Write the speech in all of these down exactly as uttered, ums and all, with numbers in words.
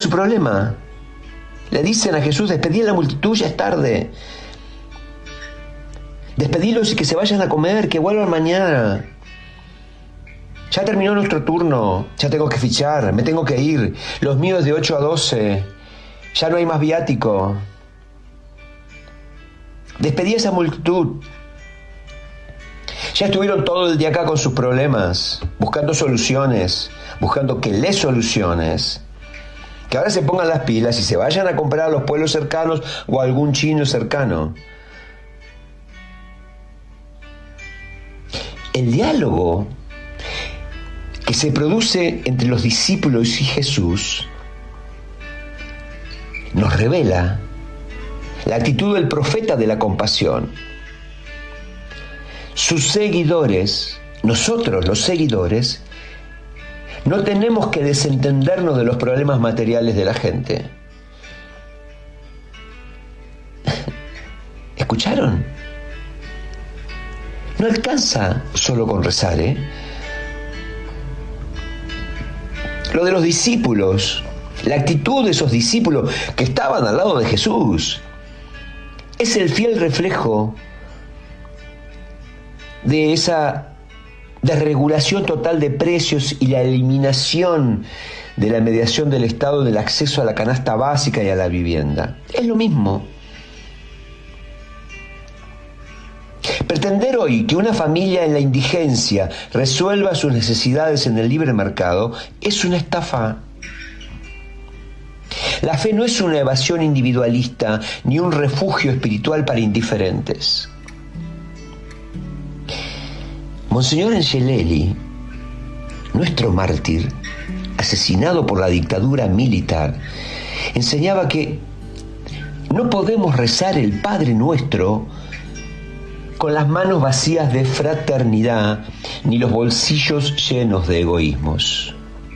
su problema. Le dicen a Jesús: despedí a la multitud, ya es tarde. Despedilos y que se vayan a comer, que vuelvan mañana. Ya terminó nuestro turno, ya tengo que fichar, me tengo que ir. Los míos de ocho a doce, ya no hay más viático. Despedí a esa multitud. Ya estuvieron todo el día acá con sus problemas, buscando soluciones, buscando que les soluciones. Que ahora se pongan las pilas y se vayan a comprar a los pueblos cercanos o a algún chino cercano. El diálogo que se produce entre los discípulos y Jesús nos revela la actitud del profeta de la compasión. Sus seguidores, nosotros los seguidores, no tenemos que desentendernos de los problemas materiales de la gente. ¿Escucharon? No alcanza solo con rezar, ¿eh? Lo de los discípulos, la actitud de esos discípulos que estaban al lado de Jesús, es el fiel reflejo de esa desregulación total de precios y la eliminación de la mediación del Estado del acceso a la canasta básica y a la vivienda. Es lo mismo. Pretender hoy que una familia en la indigencia resuelva sus necesidades en el libre mercado es una estafa. La fe no es una evasión individualista ni un refugio espiritual para indiferentes. Monseñor Angelelli, nuestro mártir, asesinado por la dictadura militar, enseñaba que no podemos rezar el Padre Nuestro con las manos vacías de fraternidad ni los bolsillos llenos de egoísmos.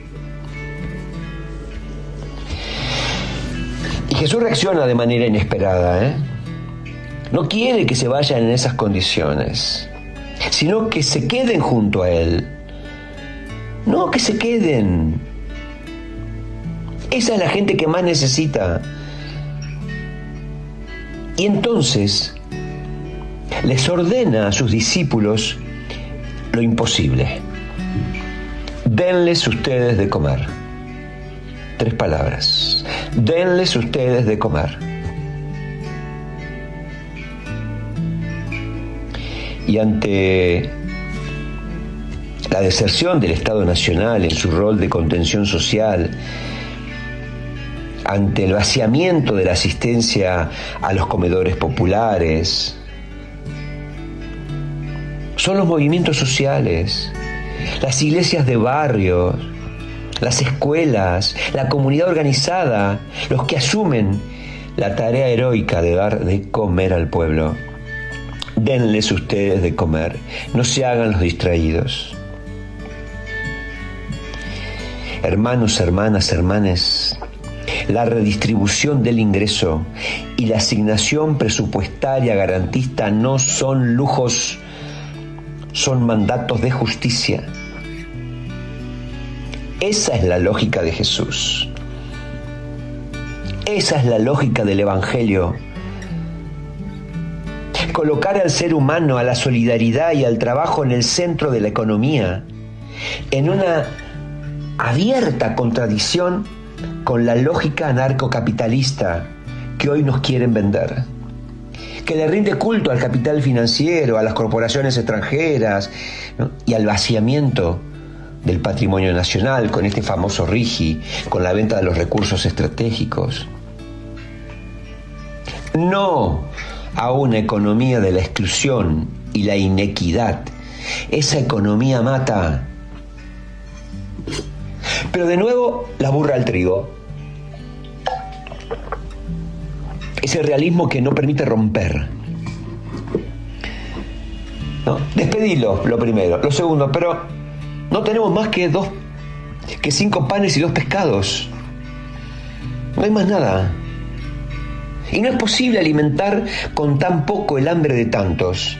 Y Jesús reacciona de manera inesperada, ¿eh? No quiere que se vayan en esas condiciones, sino que se queden junto a Él. No, que se queden. Esa es la gente que más necesita. Y entonces les ordena a sus discípulos lo imposible. Denles ustedes de comer. Tres palabras. Denles ustedes de comer. Y ante la deserción del Estado Nacional en su rol de contención social, ante el vaciamiento de la asistencia a los comedores populares, son los movimientos sociales, las iglesias de barrios, las escuelas, la comunidad organizada, los que asumen la tarea heroica de dar de comer al pueblo. Denles ustedes de comer, no se hagan los distraídos. Hermanos, hermanas, hermanes, la redistribución del ingreso y la asignación presupuestaria garantista no son lujos, son mandatos de justicia. Esa es la lógica de Jesús. Esa es la lógica del Evangelio. Colocar al ser humano, a la solidaridad y al trabajo en el centro de la economía, en una abierta contradicción con la lógica anarcocapitalista que hoy nos quieren vender, que le rinde culto al capital financiero, a las corporaciones extranjeras, ¿no? Y al vaciamiento del patrimonio nacional con este famoso RIGI, con la venta de los recursos estratégicos. No a una economía de la exclusión y la inequidad. Esa economía mata. Pero de nuevo, la burra al trigo. Ese realismo que no permite romper. ¿No? Despedilo, lo primero. Lo segundo, pero no tenemos más que dos, que cinco panes y dos pescados. No hay más nada. Y no es posible alimentar con tan poco el hambre de tantos.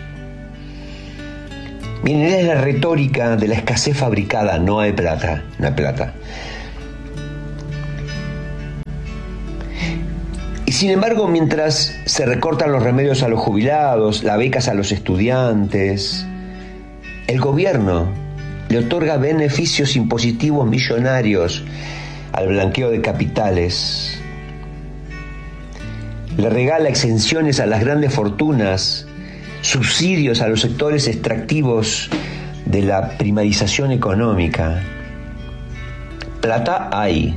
Miren, es la retórica de la escasez fabricada. No hay plata, no hay plata. Sin embargo, mientras se recortan los remedios a los jubilados, las becas a los estudiantes, el gobierno le otorga beneficios impositivos millonarios al blanqueo de capitales, le regala exenciones a las grandes fortunas, subsidios a los sectores extractivos de la primarización económica. Plata hay,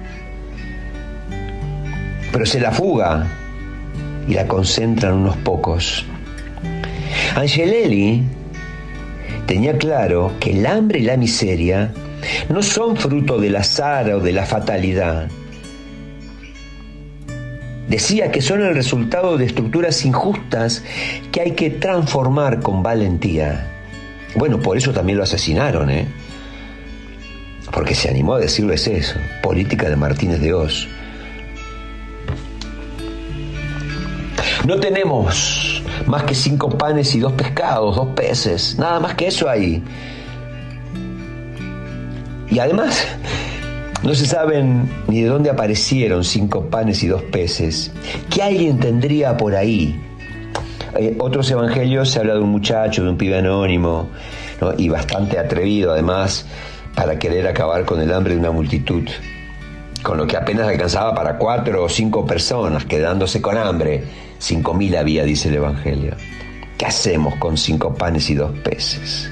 pero se la fuga y la concentran unos pocos. Angelelli tenía claro que el hambre y la miseria no son fruto del azar o de la fatalidad. Decía que son el resultado de estructuras injustas que hay que transformar con valentía. Bueno, por eso también lo asesinaron, ¿eh? Porque se animó a decirles eso. Política de Martínez de Hoz. No tenemos más que cinco panes y dos pescados, dos peces. Nada más que eso hay. Y además, no se saben ni de dónde aparecieron cinco panes y dos peces. ¿Qué alguien tendría por ahí? Eh, otros evangelios se habla de un muchacho, de un pibe anónimo, ¿no? Y bastante atrevido además para querer acabar con el hambre de una multitud, con lo que apenas alcanzaba para cuatro o cinco personas, quedándose con hambre. Cinco mil había, dice el evangelio. ¿Qué hacemos con cinco panes y dos peces?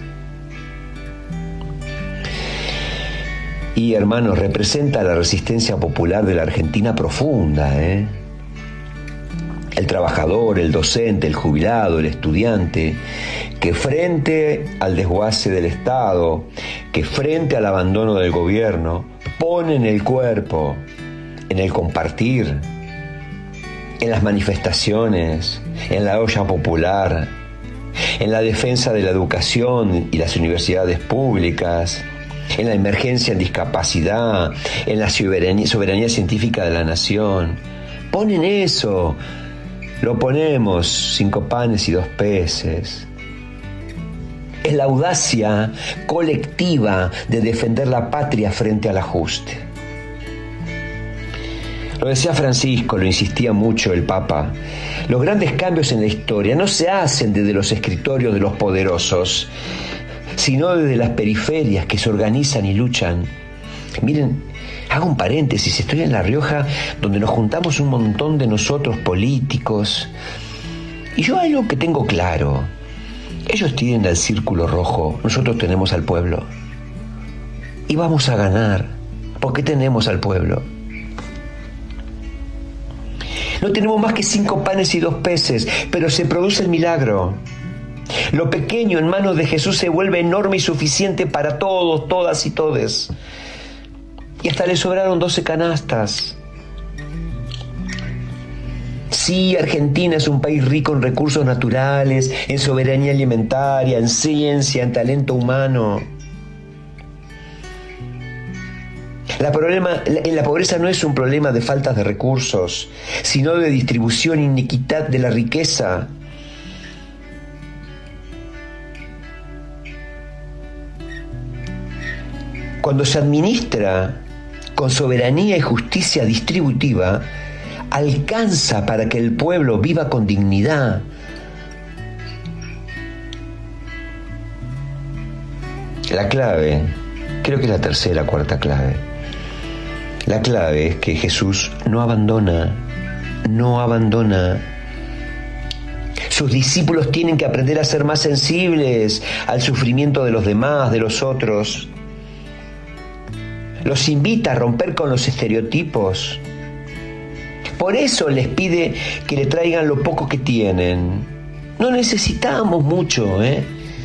Y, hermanos, representa la resistencia popular de la Argentina profunda, ¿eh? El trabajador, el docente, el jubilado, el estudiante, que frente al desguace del Estado, que frente al abandono del gobierno, ponen el cuerpo en el compartir, en las manifestaciones, en la olla popular, en la defensa de la educación y las universidades públicas, en la emergencia en discapacidad, en la soberanía, soberanía científica de la nación. Ponen eso, lo ponemos, cinco panes y dos peces. Es la audacia colectiva de defender la patria frente al ajuste. Lo decía Francisco, lo insistía mucho el Papa. Los grandes cambios en la historia no se hacen desde los escritorios de los poderosos, sino desde las periferias que se organizan y luchan. Miren, hago un paréntesis, estoy en La Rioja, donde nos juntamos un montón de nosotros políticos, y yo algo que tengo claro: ellos tienen al círculo rojo, nosotros tenemos al pueblo, y vamos a ganar, porque tenemos al pueblo. No tenemos más que cinco panes y dos peces, pero se produce el milagro. Lo pequeño en manos de Jesús se vuelve enorme y suficiente para todos, todas y todes. Y hasta le sobraron doce canastas. Sí, Argentina es un país rico en recursos naturales, en soberanía alimentaria, en ciencia, en talento humano. La, problema, la, la pobreza no es un problema de falta de recursos, sino de distribución e iniquidad de la riqueza. Cuando se administra con soberanía y justicia distributiva, alcanza para que el pueblo viva con dignidad. La clave, creo que es la tercera, cuarta clave. La clave es que Jesús no abandona, no abandona. Sus discípulos tienen que aprender a ser más sensibles al sufrimiento de los demás, de los otros. Los invita a romper con los estereotipos. Por eso les pide que le traigan lo poco que tienen. No necesitamos mucho, ¿eh?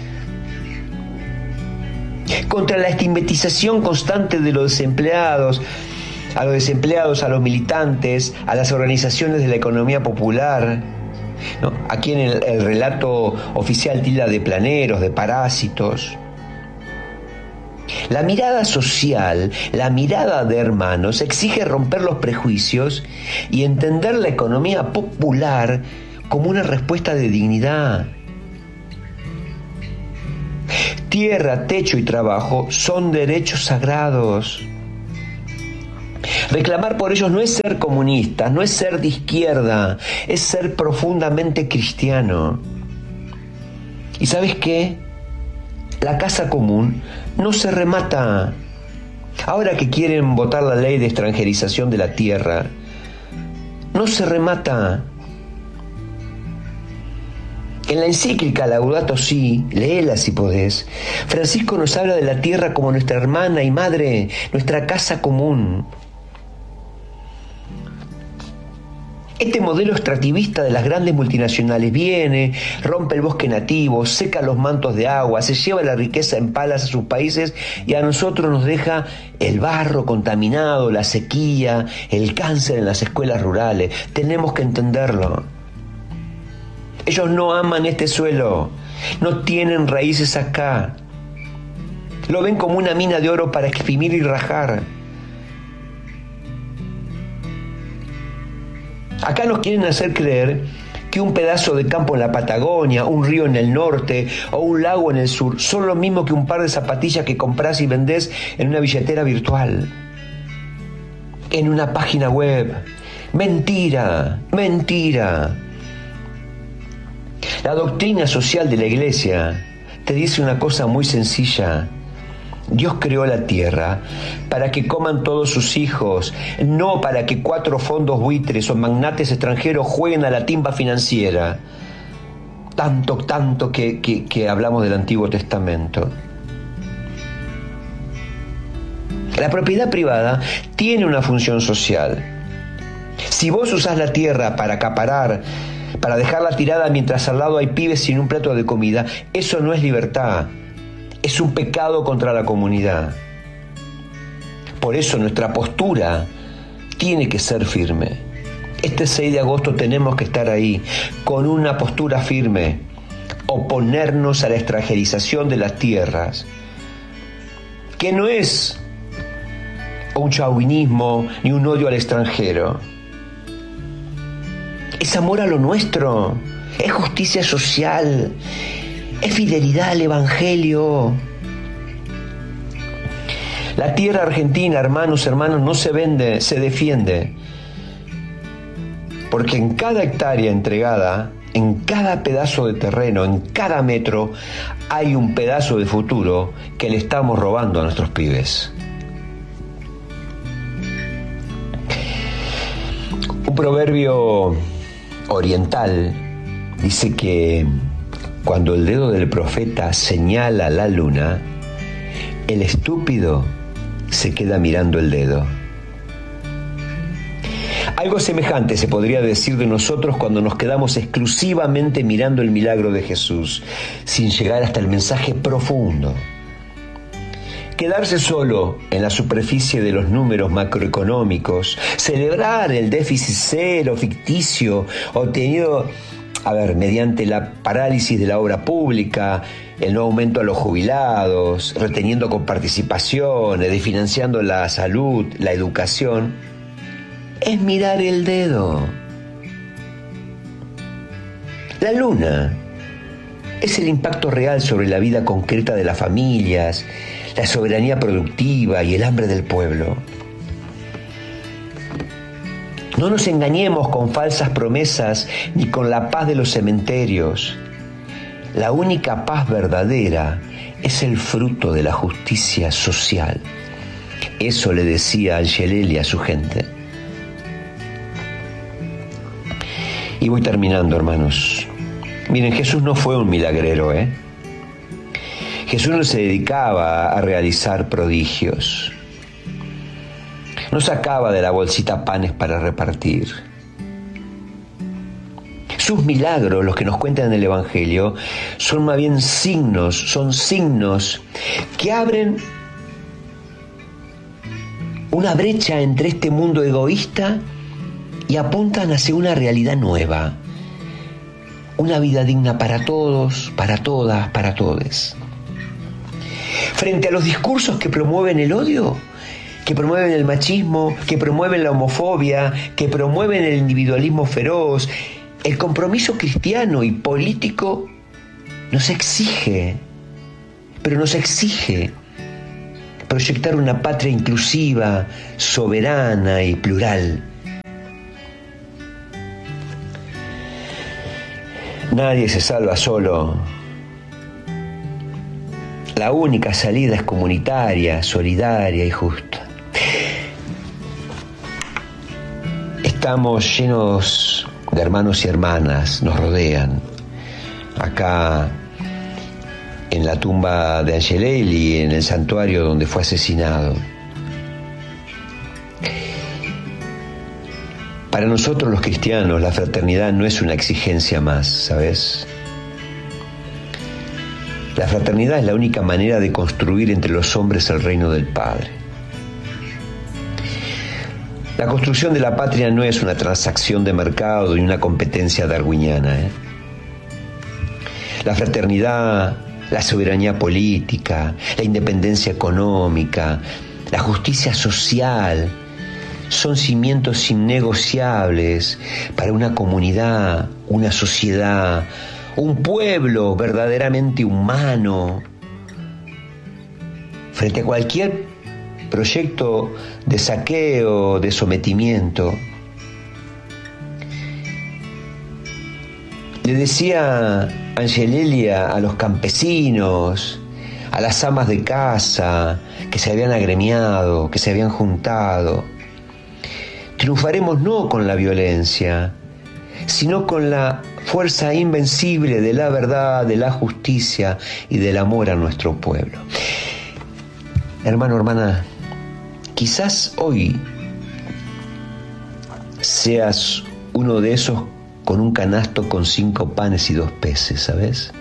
Contra la estigmatización constante de los desempleados, a los desempleados, a los militantes, a las organizaciones de la economía popular, ¿no? Aquí en el, el relato oficial tilda de planeros, de parásitos. La mirada social, la mirada de hermanos, exige romper los prejuicios y entender la economía popular como una respuesta de dignidad. Tierra, techo y trabajo son derechos sagrados. Reclamar por ellos no es ser comunista, no es ser de izquierda, es ser profundamente cristiano. ¿Y sabes qué? La casa común no se remata. Ahora que quieren votar la ley de extranjerización de la tierra, no se remata. En la encíclica Laudato Si, léela si podés, Francisco nos habla de la tierra como nuestra hermana y madre, nuestra casa común. Este modelo extractivista de las grandes multinacionales viene, rompe el bosque nativo, seca los mantos de agua, se lleva la riqueza en palas a sus países y a nosotros nos deja el barro contaminado, la sequía, el cáncer en las escuelas rurales. Tenemos que entenderlo. Ellos no aman este suelo, no tienen raíces acá. Lo ven como una mina de oro para exprimir y rajar. Acá nos quieren hacer creer que un pedazo de campo en la Patagonia, un río en el norte o un lago en el sur son lo mismo que un par de zapatillas que compras y vendés en una billetera virtual, en una página web. Mentira, mentira. La doctrina social de la Iglesia te dice una cosa muy sencilla. Dios creó la tierra para que coman todos sus hijos, no para que cuatro fondos buitres o magnates extranjeros jueguen a la timba financiera. Tanto, tanto que, que, que hablamos del Antiguo Testamento. La propiedad privada tiene una función social. Si vos usás la tierra para acaparar, para dejarla tirada mientras al lado hay pibes sin un plato de comida, eso no es libertad. Es un pecado contra la comunidad. Por eso nuestra postura tiene que ser firme. Este seis de agosto tenemos que estar ahí, con una postura firme, oponernos a la extranjerización de las tierras, que no es un chauvinismo ni un odio al extranjero. Es amor a lo nuestro, es justicia social, es fidelidad al Evangelio. La tierra argentina, hermanos, hermanos, no se vende, se defiende. Porque en cada hectárea entregada, en cada pedazo de terreno, en cada metro, hay un pedazo de futuro que le estamos robando a nuestros pibes. Un proverbio oriental dice que cuando el dedo del profeta señala la luna, el estúpido se queda mirando el dedo. Algo semejante se podría decir de nosotros cuando nos quedamos exclusivamente mirando el milagro de Jesús, sin llegar hasta el mensaje profundo. Quedarse solo en la superficie de los números macroeconómicos, celebrar el déficit cero ficticio obtenido, a ver, mediante la parálisis de la obra pública, el no aumento a los jubilados, reteniendo con participaciones, desfinanciando la salud, la educación, es mirar el dedo. La luna es el impacto real sobre la vida concreta de las familias, la soberanía productiva y el hambre del pueblo. No nos engañemos con falsas promesas ni con la paz de los cementerios. La única paz verdadera es el fruto de la justicia social. Eso le decía Angelelli a su gente. Y voy terminando, hermanos. Miren, Jesús no fue un milagrero, ¿eh? Jesús no se dedicaba a realizar prodigios. No sacaba de la bolsita panes para repartir. Sus milagros, los que nos cuentan en el Evangelio, son más bien signos, son signos que abren una brecha entre este mundo egoísta y apuntan hacia una realidad nueva. Una vida digna para todos, para todas, para todes. Frente a los discursos que promueven el odio, que promueven el machismo, que promueven la homofobia, que promueven el individualismo feroz, el compromiso cristiano y político nos exige, pero nos exige proyectar una patria inclusiva, soberana y plural. Nadie se salva solo. La única salida es comunitaria, solidaria y justa. Estamos llenos de hermanos y hermanas, nos rodean. Acá en la tumba de Angelelli, en el santuario donde fue asesinado. Para nosotros los cristianos, la fraternidad no es una exigencia más, ¿sabes? La fraternidad es la única manera de construir entre los hombres el reino del Padre. La construcción de la patria no es una transacción de mercado ni una competencia darwiniana, ¿eh? La fraternidad, la soberanía política, la independencia económica, la justicia social, son cimientos innegociables para una comunidad, una sociedad, un pueblo verdaderamente humano. Frente a cualquier proyecto de saqueo, de sometimiento, le decía Angelelli a los campesinos, a las amas de casa que se habían agremiado, que se habían juntado: triunfaremos no con la violencia, sino con la fuerza invencible de la verdad, de la justicia y del amor a nuestro pueblo. Hermano, hermana, quizás hoy seas uno de esos con un canasto con cinco panes y dos peces, ¿sabes?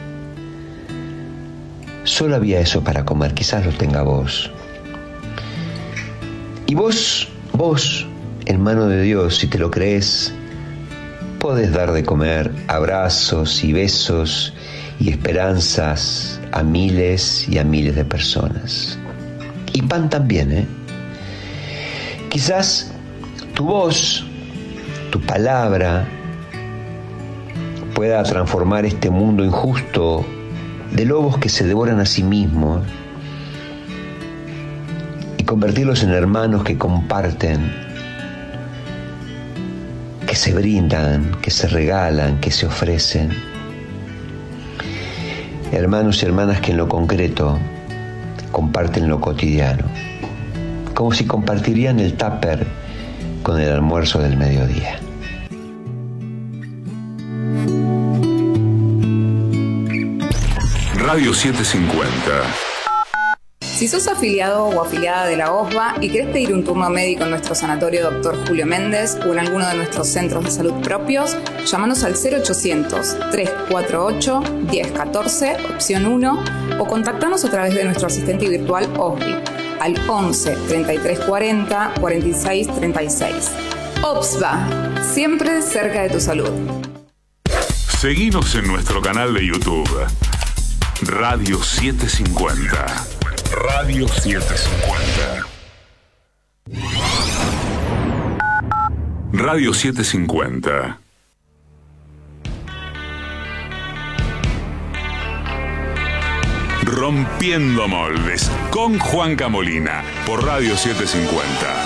Solo había eso para comer, quizás lo tenga vos. Y vos, vos, en mano de Dios, si te lo crees, podés dar de comer abrazos y besos y esperanzas a miles y a miles de personas. Y pan también, ¿eh? Quizás tu voz, tu palabra, pueda transformar este mundo injusto de lobos que se devoran a sí mismos y convertirlos en hermanos que comparten, que se brindan, que se regalan, que se ofrecen. Hermanos y hermanas que en lo concreto comparten lo cotidiano, como si compartirían el tupper con el almuerzo del mediodía. Radio setecientos cincuenta. Si sos afiliado o afiliada de la O S B A y querés pedir un turno médico en nuestro sanatorio Doctor Julio Méndez o en alguno de nuestros centros de salud propios, llámanos al cero ochocientos, trescientos cuarenta y ocho, diez catorce, opción uno, o contactanos a través de nuestro asistente virtual O S B I al once, treinta y tres cuarenta, cuarenta y seis treinta y seis. O S B A, siempre cerca de tu salud. Seguinos en nuestro canal de YouTube. Radio setecientos cincuenta. Radio setecientos cincuenta. Radio setecientos cincuenta. Rompiendo moldes con Juan Camolina por Radio setecientos cincuenta.